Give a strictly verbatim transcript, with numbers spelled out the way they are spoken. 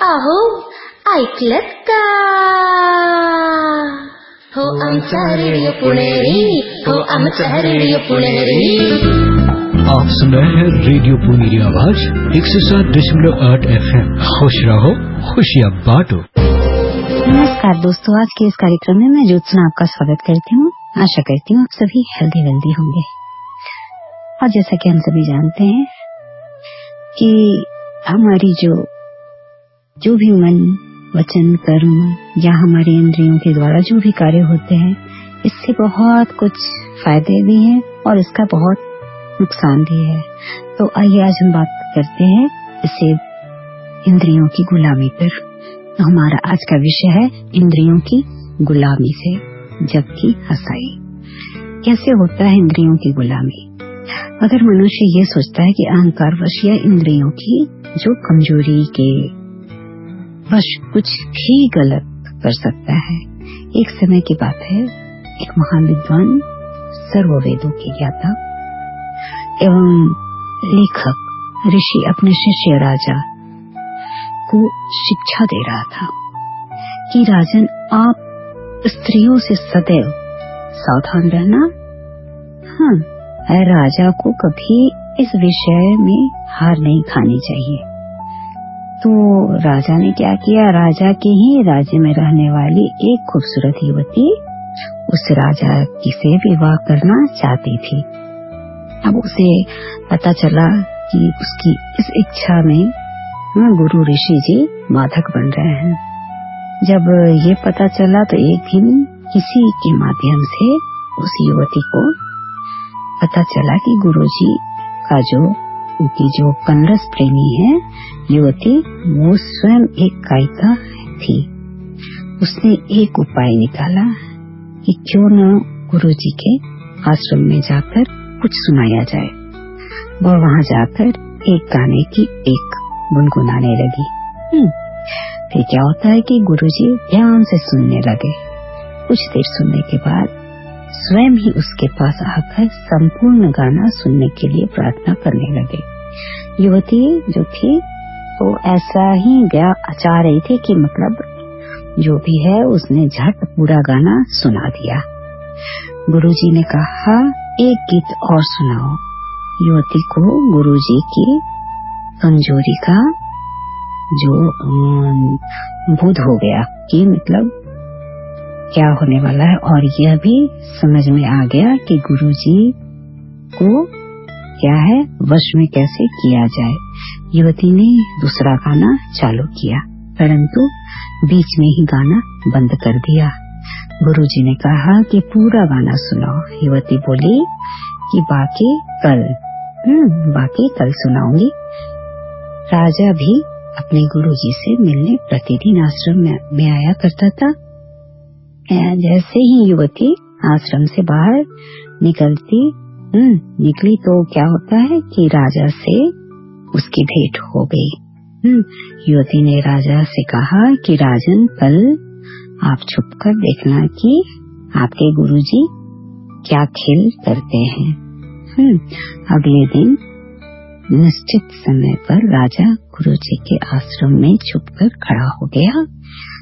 अहो ऐकलत का? हो आमचा रेडिओ पुणेरी, हो आमचा रेडिओ पुणेरी। आप सुन रहे हैं रेडियो पुणेरी आवाज एक सौ सात दशमलव आठ एफ एम। खुश रहो, खुशियाँ बांटो। नमस्कार दोस्तों, आज के इस कार्यक्रम में मैं ज्योत्सना आपका स्वागत करती हूँ। आशा करती हूँ आप सभी हेल्दी वेल्दी होंगे। और जैसा कि हम सभी जानते हैं कि हमारी जो जो भी मन, वचन, कर्म या हमारे इंद्रियों के द्वारा जो भी कार्य होते हैं, इससे बहुत कुछ फायदे भी हैं और इसका बहुत नुकसान भी है। तो आइए आज हम बात करते हैं इसे इंद्रियों की गुलामी पर। तो हमारा आज का विषय है इंद्रियों की गुलामी से जबकि हंसाई। कैसे होता है इंद्रियों की गुलामी? अगर मनुष्य ये सोचता है कि अहंकारवश या इंद्रियों की जो कमजोरी के वश कुछ भी गलत कर सकता है। एक समय की बात है, एक महान विद्वान, सर्ववेदों के ज्ञाता एवं लेखक ऋषि अपने शिष्य राजा को शिक्षा दे रहा था कि राजन, आप स्त्रियों से सदैव सावधान रहना। हाँ, राजा को कभी इस विषय में हार नहीं खानी चाहिए। तो राजा ने क्या किया? राजा के ही राज्य में रहने वाली एक खूबसूरत युवती उस राजा की से विवाह करना चाहती थी। अब उसे पता चला कि उसकी इस इच्छा में गुरु ऋषि जी बाधक बन रहे हैं। जब ये पता चला तो एक दिन किसी के माध्यम से उस युवती को पता चला कि गुरुजी का जो उनकी जो कन्नस प्रेमी है युवती, वो स्वयं एक गायिका थी। उसने एक उपाय निकाला कि क्यों न गुरुजी के आश्रम में जाकर कुछ सुनाया जाए। वह वहाँ जाकर एक गाने की एक गुनगुनाने लगी। फिर क्या होता है कि गुरुजी ध्यान से सुनने लगे। कुछ देर सुनने के बाद स्वयं ही उसके पास आकर संपूर्ण गाना सुनने के लिए प्रार्थना करने लगे। युवती जो थी तो ऐसा ही गा चाह रही थी कि मतलब जो भी है उसने झट पूरा गाना सुना दिया। गुरुजी ने कहा, एक गीत और सुनाओ। युवती को गुरुजी की कमजोरी का जो बोध हो गया कि मतलब क्या होने वाला है, और यह भी समझ में आ गया कि गुरुजी को क्या है वश में कैसे किया जाए। युवती ने दूसरा गाना चालू किया, परंतु बीच में ही गाना बंद कर दिया। गुरुजी ने कहा कि पूरा गाना सुनाओ। युवती बोली कि बाकी कल हम्म बाकी कल सुनाऊंगी। राजा भी अपने गुरुजी से मिलने प्रतिदिन आश्रम में, में आया करता था। जैसे ही युवती आश्रम से बाहर निकलती हम्म निकली तो क्या होता है कि राजा से उसकी भेंट हो गई। हम्म युवती ने राजा से कहा कि राजन, कल आप छुपकर देखना कि आपके गुरुजी क्या खेल करते हैं। हम्म अगले दिन निश्चित समय पर राजा गुरुजी के आश्रम में छुपकर खड़ा हो गया।